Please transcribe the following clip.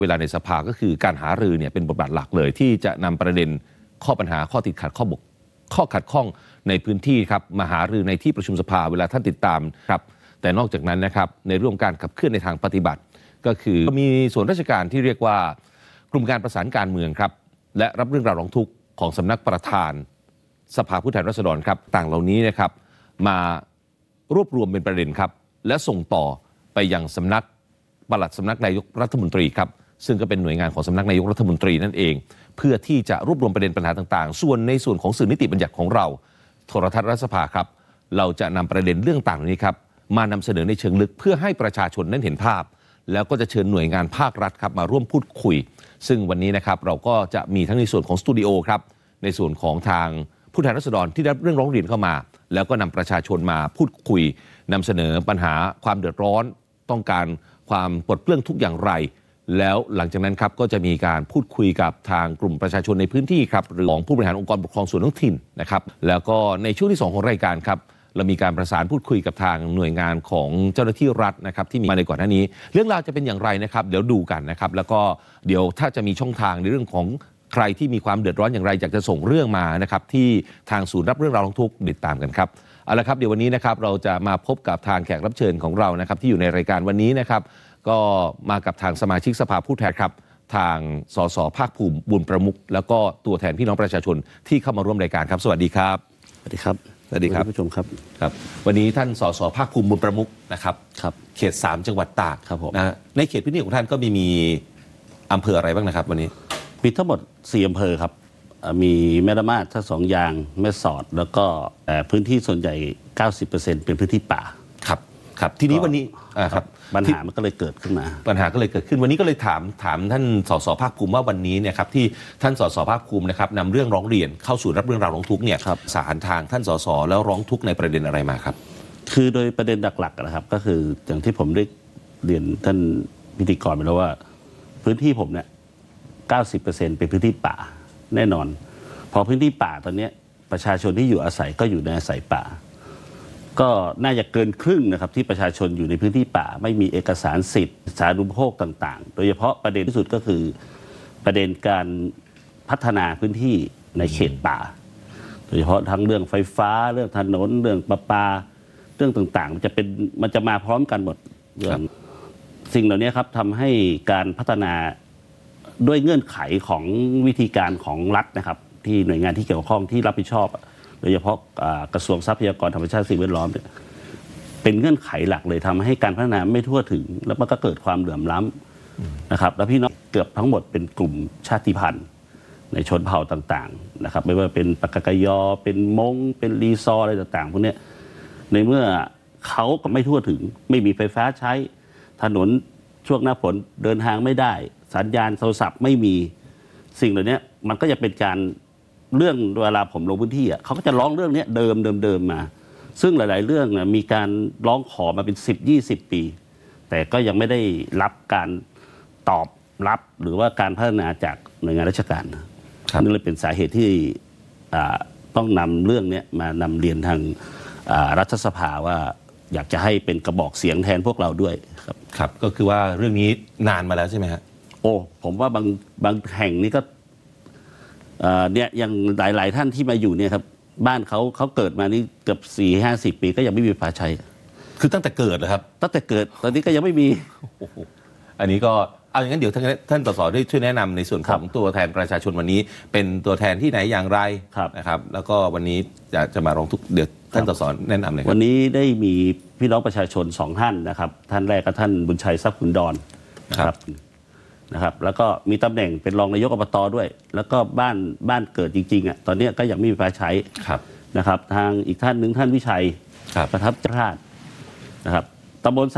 เวลาในสภาก็คือการหารือเนี่ยเป็นบทบาทหลักเลยที่จะนำประเด็นข้อปัญหาข้อติดขัดข้อขัดข้องในพื้นที่ครับมาหารือในที่ประชุมสภาเวลาท่านติดตามครับแต่นอกจากนั้นนะครับในเรื่องการขับเคลื่อนในทางปฏิบัติก็คือมีส่วนราชการที่เรียกว่ากลุ่มการประสานการเมืองครับและรับเรื่องราวร้องทุกข์ของสำนักประธานสภาผู้แทนราษฎรครับต่างเหล่านี้นะครับมารวบรวมเป็นประเด็นครับและส่งต่อไปยังสำนักปลัดสำนักนายกรัฐมนตรีครับซึ่งก็เป็นหน่วยงานของสำนักนายกรัฐมนตรีนั่นเองเพื่อที่จะรวบรวมประเด็นปัญหาต่างๆส่วนในส่วนของสื่อนิติบัญญัติของเราโทรทัศน์รัฐสภาครับเราจะนำประเด็นเรื่องต่างนี้ครับมานำเสนอในเชิงลึกเพื่อให้ประชาชนนั้นเห็นภาพแล้วก็จะเชิญหน่วยงานภาครัฐครับมาร่วมพูดคุยซึ่งวันนี้นะครับเราก็จะมีทั้งในส่วนของสตูดิโอครับในส่วนของทางผู้แทนราษฎรที่ได้รับเรื่องร้องเรียนเข้ามาแล้วก็นำประชาชนมาพูดคุยนำเสนอปัญหาความเดือดร้อนต้องการความปลดเปลื้องทุกอย่างไรแล้วหลังจากนั้นครับก็จะมีการพูดคุยกับทางกลุ่มประชาชนในพื้นที่ครับหรือของผู้บริหารองค์กรปกครองส่วนท้องถิ่นนะครับแล้วก็ในช่วงที่2ของรายการครับเรามีการประสานพูดคุยกับทางหน่วยงานของเจ้าหน้าที่รัฐนะครับที่มีมาในก่อนหน้านี้เรื่องราวจะเป็นอย่างไรนะครับเดี๋ยวดูกันนะครับแล้วก็เดี๋ยวถ้าจะมีช่องทางในเรื่องของใครที่มีความเดือดร้อนอย่างไรอยากจะส่งเรื่องมานะครับที่ทางศูนย์รับเรื่องราวร้องทุกข์ติดตามกันครับเอาละครับเดี๋ยววันนี้นะครับเราจะมาพบกับทางแขกรับเชิญของเรานะครับที่อยู่ในรายการวันนี้นะครับก็มากับทางสมาชิกสภาผู้แทนครับทางสสภาคภูมิบุญประมุขแล้วก็ตัวแทนพี่น้องประชาชนที่เข้ามาร่วมรายการครับสวัสดีครับสวัสดีครับสวัสดีครับผู้ชมครับครับวันนี้ท่านสสภาคภูมิบุญประมุขนะครับครับเขต3จังหวัดตากครับผมนะในเขตพื้นที่ของท่านก็มีอำเภออะไรบ้างนะครับวันนี้มีทั้งหมด4อำเภอครับมีแม่ละมาดท่าสองยางแม่สอดแล้วก็พื้นที่ส่วนใหญ่ 90% เป็นพื้นที่ป่าครับครับทีนี้วันนี้ครับปัญหามันก็เลยเกิดขึ้นมาปัญหาก็เลยเกิดขึ้นวันนี้ก็เลยถามท่านสสภาคภูมิว่าวันนี้เนี่ยครับที่ท่านสสภาคภูมินะครับนำเรื่องร้องเรียนเข้าสู่รับเรื่องราวร้องทุกข์เนี่ยสารทางท่านสสแล้วร้องทุกข์ในประเด็นอะไรมาครับคือโดยประเด็นหลักๆนะครับก็คืออย่างที่ผมได้เรียนท่านพิธีกรไปแล้วว่าพื้นที่ผมเนี่ย 90% เป็นพื้นที่ป่าแน่นอนพอพื้นที่ป่าตอนนี้ประชาชนที่อยู่อาศัยก็อยู่ในอาศัยป่าก็น่าจะเกินครึ่งนะครับที่ประชาชนอยู่ในพื้นที่ป่าไม่มีเอกสารสิทธิ์สาธารณูปโภคต่างๆโดยเฉพาะประเด็นที่สุดก็คือประเด็นการพัฒนาพื้นที่ในเขตป่าโดยเฉพาะทั้งเรื่องไฟฟ้าเรื่องถนนเรื่องประปาเรื่องต่างๆมันจะมาพร้อมกันหมดเรื่องสิ่งเหล่านี้ครับทำให้การพัฒนาด้วยเงื่อนไขของวิธีการของรัฐนะครับที่หน่วยงานที่เกี่ยวข้องที่รับผิดชอบโดยเฉพาะกระทรวงทรัพยากรธรรมชาติสิ่งแวดล้อมเนี่ยเป็นเงื่อนไขหลักเลยทำให้การพัฒนาไม่ทั่วถึงแล้วมันก็เกิดความเหลื่อมล้ำนะครับแล้วพี่น้องเกือบทั้งหมดเป็นกลุ่มชาติพันธุ์ในชนเผ่าต่างๆนะครับไม่ว่าเป็นปากกยอเป็นมงเป็นลีซออะไรต่างๆพวกนี้ในเมื่อเขาก็ไม่ทั่วถึงไม่มีไฟฟ้าใช้ถนนช่วงหน้าฝนเดินทางไม่ได้สัญญาณโทรศัพท์ไม่มีสิ่งเหล่านี้มันก็จะเป็นการเรื่องเวลาผมลงพื้นที่เขาก็จะร้องเรื่องนี้เดิมมาซึ่งหลายๆเรื่องมีการร้องขอมาเป็น10-20 ปีแต่ก็ยังไม่ได้รับการตอบรับหรือว่าการพัฒนาจากหน่วยงานราชการนั่นเลยเป็นสาเหตุที่ต้องนำเรื่องนี้มานำเรียนทางรัฐสภาว่าอยากจะให้เป็นกระบอกเสียงแทนพวกเราด้วยครับก็คือว่าเรื่องนี้นานมาแล้วใช่ไหมฮะโอ้ผมว่าบางแห่งนี่ก็เนี่ยอย่างหลายๆท่านที่มาอยู่เนี่ยครับบ้านเขาเกิดมานี่เกือบ40-50 ปีก็ยังไม่มีไฟฟ้าใช้คือตั้งแต่เกิดเหรอครับตั้งแต่เกิดตอนนี้ก็ยังไม่มีอันนี้ก็เอาอย่างนั้นเดี๋ยวท่านสสได้ช่วยแนะนำในส่วนของตัวแทนประชาชนวันนี้เป็นตัวแทนที่ไหนอย่างไรนะครับแล้วก็วันนี้จะมาร้องทุกข์เดี๋ยวท่านสสแนะนำเลยวันนี้ได้มีพี่น้องประชาชน2 ท่านนะครับท่านแรกก็ท่านบุญชัยทรัพย์ขุนดอนนะครับแล้วก็มีตำแหน่งเป็นรองนายกอบต.ด้วยแล้วก็บ้านเกิดจริงๆตอนนี้ก็ยังไม่มีไฟฟ้าใช้นะครับทางอีกท่านหนึ่งท่านวิชัยประทับราชนะครับตำบล